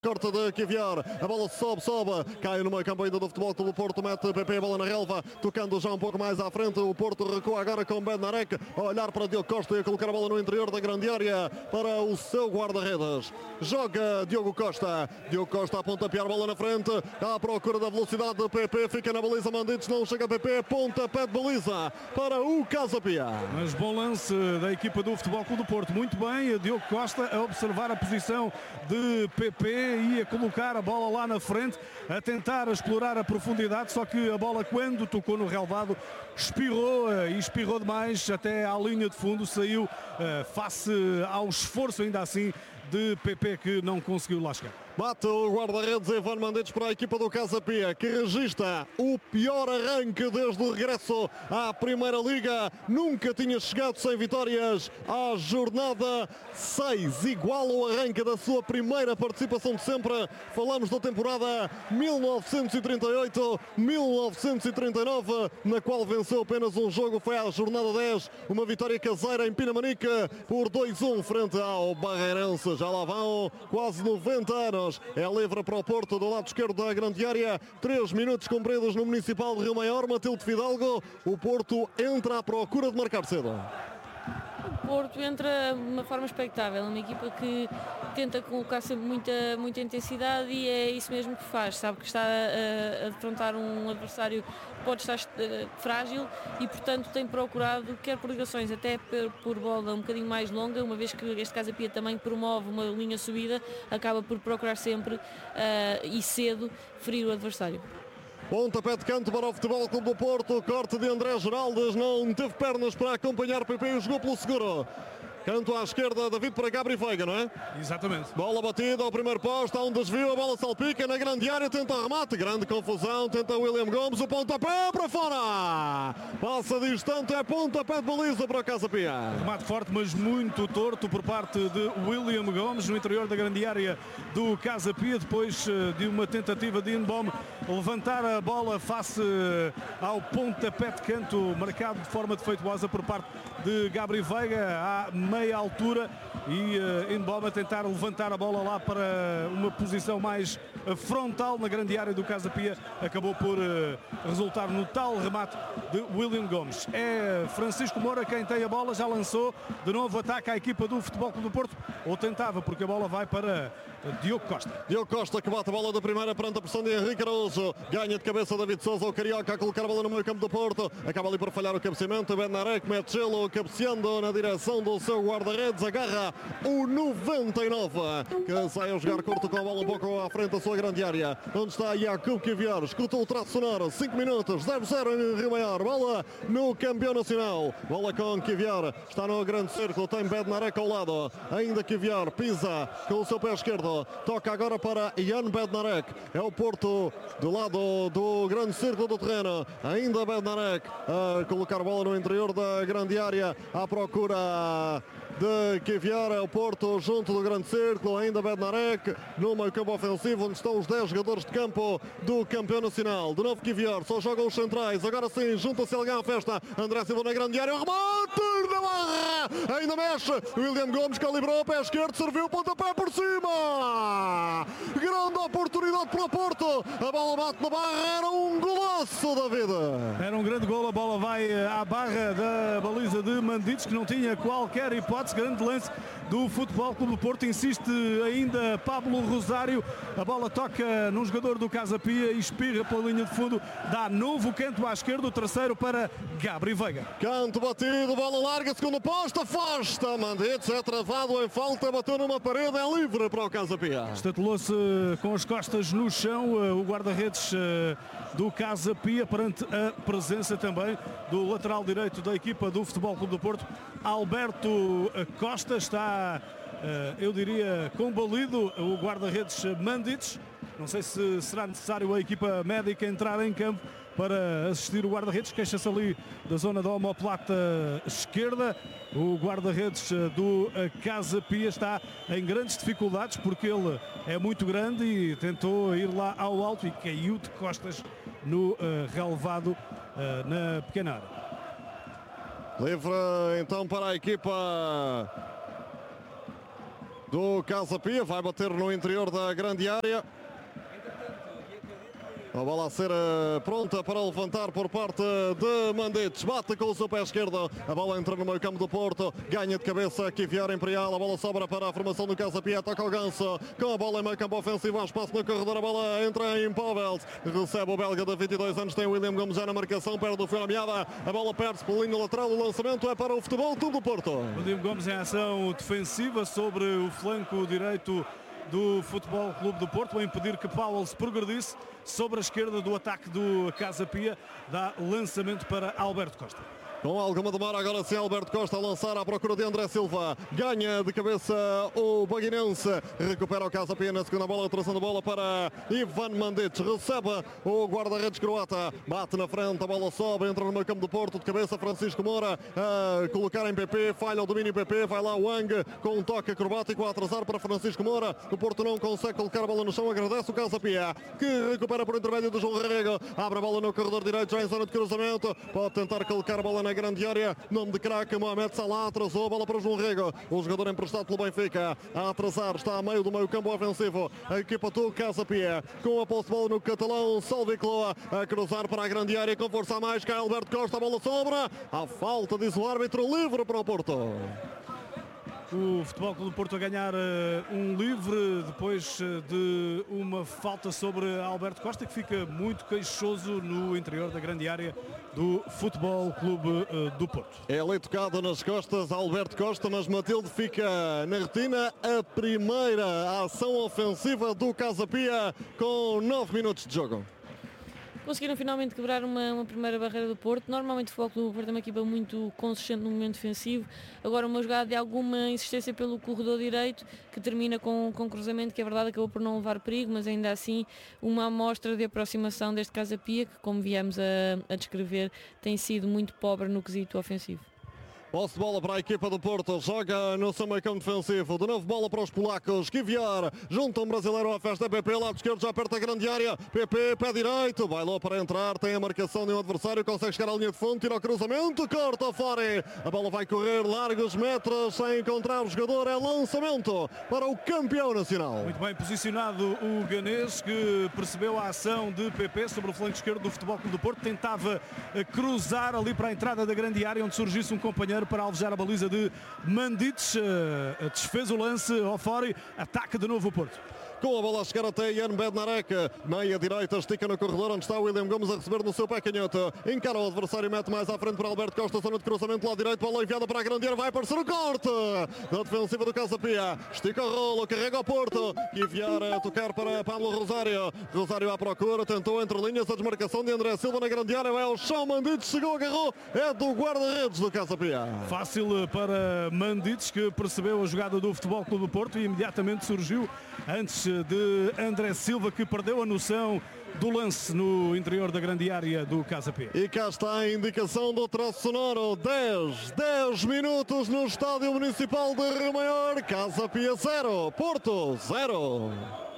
Corta de Kiviar, a bola sobe, cai no meio campo ainda do Futebol Clube do Porto, mete PP, a bola na relva, tocando já um pouco mais à frente, o Porto recua agora com Bednarek, a olhar para Diogo Costa e a colocar a bola no interior da grande área para o seu guarda-redes. Joga Diogo Costa a pontapear a bola na frente, à procura da velocidade de PP, fica na baliza Mandites, não chega PP, pontapé de baliza para o Casa Pia. Mas bom lance da equipa do Futebol Clube do Porto, muito bem, Diogo Costa a observar a posição de PP e a colocar a bola lá na frente, a tentar explorar a profundidade, só que a bola quando tocou no relvado espirrou demais até à linha de fundo, saiu face ao esforço ainda assim de PP que não conseguiu lá chegar. Bate o guarda-redes Ivan Mandites para a equipa do Casa Pia, que registra o pior arranque desde o regresso à Primeira Liga. Nunca tinha chegado sem vitórias à jornada 6, igual ao arranque da sua primeira participação de sempre. Falamos da temporada 1938-1939, na qual venceu apenas um jogo, foi à jornada 10, uma vitória caseira em Pinamanique por 2-1 frente ao Barreirense. Já lá vão quase 90 anos. É livre para o Porto do lado esquerdo da grande área. 3 minutos cumpridos no Municipal de Rio Maior. Matilde Fidalgo. O Porto entra à procura de marcar cedo. O Porto entra de uma forma expectável, uma equipa que tenta colocar sempre muita intensidade e é isso mesmo que faz, sabe que está a defrontar um adversário que pode estar frágil e portanto tem procurado, quer por ligações, até por bola um bocadinho mais longa, uma vez que este Casa Pia também promove uma linha subida, acaba por procurar sempre e cedo ferir o adversário. Pontapé de canto para o Futebol Clube do Porto, corte de André Geraldes, não teve pernas para acompanhar PP e jogou pelo seguro. Canto à esquerda, David para Gabri Veiga, não é? Exatamente. Bola batida ao primeiro posto, há um desvio, a bola salpica na grande área, tenta o remate, grande confusão, tenta William Gomes, o pontapé para fora! Passa distante, é pontapé de baliza para o Casa Pia. Remate forte, mas muito torto por parte de William Gomes no interior da grande área do Casa Pia, depois de uma tentativa de Inbom levantar a bola face ao pontapé de canto marcado de forma defeituosa por parte de Gabri Veiga à meia altura e Inbom a tentar levantar a bola lá para uma posição mais frontal na grande área do Casa Pia, acabou por resultar no tal remate de William Gomes. É Francisco Moura quem tem a bola, já lançou, de novo ataca a equipa do Futebol Clube do Porto, ou tentava, porque a bola vai para Diogo Costa. Diogo Costa que bate a bola da primeira perante a pressão de Henrique Araújo, ganha de cabeça David Sousa, o Carioca a colocar a bola no meio campo do Porto, acaba ali por falhar o cabeceamento, Bednarek mete gelo, cabeceando na direção do seu guarda-redes, agarra o 99, que sai a jogar curto com a bola um pouco à frente da sua grande área, onde está Jakub Kiviar, escutou o traço sonoro, 5 minutos, 0-0 em Rio Maior, bola no campeão nacional, bola com Kiviar, está no grande círculo, tem Bednarek ao lado, ainda Kiviar, pisa com o seu pé esquerdo, toca agora para Jan Bednarek, é o Porto do lado do grande círculo do terreno, ainda Bednarek a colocar a bola no interior da grande área, à procura de Kiviar, é o Porto junto do grande círculo, ainda Bednarek no meio campo ofensivo, onde estão os 10 jogadores de campo do campeão nacional. De novo Kiviar, só jogam os centrais, agora sim, junta-se alguém à festa, André Silva na grande área, o remate na barra, ainda mexe, William Gomes calibrou, pé esquerdo, serviu, pontapé por cima, grande oportunidade para o Porto, a bola bate na barra, era um golaço, David. Era um grande gol, a bola vai à barra da baliza de Mandites, que não tinha qualquer hipótese, grande lance do Futebol Clube do Porto, insiste ainda Pablo Rosário, a bola toca num jogador do Casa Pia e espirra pela linha de fundo, dá novo canto à esquerda, o terceiro para Gabri Veiga. Canto batido, bola larga, segundo posto, afasta Mandites, é travado em falta, bateu numa parede, é livre para o Casa Pia. Estatelou-se com as costas no chão o guarda-redes do Casa Pia, perante a presença também do lateral direito da equipa do Futebol Clube do Porto, Alberto Costa. Está, eu diria, combalido o guarda-redes Mandites. Não sei se será necessário a equipa médica entrar em campo para assistir o guarda-redes, queixa-se ali da zona da omoplata esquerda. O guarda-redes do Casa Pia está em grandes dificuldades porque ele é muito grande e tentou ir lá ao alto e caiu de costas no relevado na pequena área. Livre então para a equipa do Casa Pia, vai bater no interior da grande área. A bola a ser pronta para levantar por parte de Mandites. Bate com o seu pé esquerdo. A bola entra no meio campo do Porto. Ganha de cabeça Kiviar Imperial. A bola sobra para a formação do Casa Pia. Toca o Ganso. Com a bola em meio campo ofensivo. Há espaço no corredor. A bola entra em Povels. Recebe o belga de 22 anos. Tem o William Gomes já na marcação. Perde o fio na meada. A bola perde-se pela linha lateral. O lançamento é para o Futebol Clube do Porto. William Gomes em ação defensiva sobre o flanco direito do Futebol Clube do Porto, a impedir que Powell se progredisse. Sobre a esquerda do ataque do Casa Pia, dá lançamento para Alberto Costa. Com alguma demora, agora sim Alberto Costa a lançar à procura de André Silva. Ganha de cabeça o Baguinense. Recupera o Casa Pia na segunda bola, traçando a bola para Ivan Mandic. Recebe o guarda-redes croata. Bate na frente, a bola sobe, entra no meio campo do Porto. De cabeça Francisco Moura a colocar em PP. Falha o domínio PP. Vai lá o Wang com um toque acrobático a atrasar para Francisco Moura. O Porto não consegue colocar a bola no chão. Agradece o Casa Pia, que recupera por intermédio do João Rego. Abre a bola no corredor direito, já em zona de cruzamento. Pode tentar colocar a bola na grande área. Nome de craque, Mohamed Salah. Atrasou a bola para o João Rego. O jogador emprestado pelo Benfica a atrasar. Está a meio do meio campo ofensivo. A equipa do Casa Pia com a posse de bola no catalão. Salvicloa a cruzar para a grande área com força a mais. Cai Alberto Costa. A bola sobra. A falta, diz o árbitro, livre para o Porto. O Futebol Clube do Porto a ganhar um livre depois de uma falta sobre Alberto Costa, que fica muito queixoso no interior da grande área do Futebol Clube do Porto. É ali tocado nas costas Alberto Costa, mas Matilde fica na retina. A primeira ação ofensiva do Casa Pia com 9 minutos de jogo. Conseguiram finalmente quebrar uma primeira barreira do Porto. Normalmente o Futebol Clube do Porto é uma equipa muito consistente no momento defensivo. Agora uma jogada de alguma insistência pelo corredor direito, que termina com cruzamento, que é verdade acabou por não levar perigo, mas ainda assim uma amostra de aproximação deste Casa Pia, que como viemos a descrever, tem sido muito pobre no quesito ofensivo. Posse de bola para a equipa do Porto, joga no seu meio campo defensivo, de novo bola para os polacos, Kiviar, junto a um brasileiro à festa, PP, lado esquerdo, já perto da grande área, PP, pé direito, bailou para entrar, tem a marcação de um adversário, consegue chegar à linha de fundo, tira o cruzamento, corta fora, a bola vai correr largos metros, sem encontrar o jogador, é lançamento para o campeão nacional. Muito bem posicionado o ganês, que percebeu a ação de PP sobre o flanco esquerdo do Futebol Clube do Porto, tentava cruzar ali para a entrada da grande área, onde surgisse um companheiro para alvejar a baliza de Mandic. Desfez o lance ao fora, ataca de novo o Porto. Com a bola a chegar até Jan Bednarek, meia direita, estica no corredor onde está o William Gomes a receber no seu pé canhoto. Encara o adversário, mete mais à frente para Alberto Costa, zona de cruzamento lá direito, bola enviada para a grande área, vai aparecer o corte da defensiva do Casa Pia. Estica o rolo, carrega o Porto, Kiviar a tocar para Pablo Rosário. Rosário à procura, tentou entre linhas a desmarcação de André Silva na grande área, vai ao chão, Mandic chegou, agarrou, é do guarda-redes do Casa Pia. Fácil para Mandic, que percebeu a jogada do Futebol Clube do Porto e imediatamente surgiu antes de André Silva, que perdeu a noção do lance no interior da grande área do Casa Pia. E cá está a indicação do traço sonoro. 10 minutos no Estádio Municipal de Rio Maior. Casa Pia 0, Porto 0.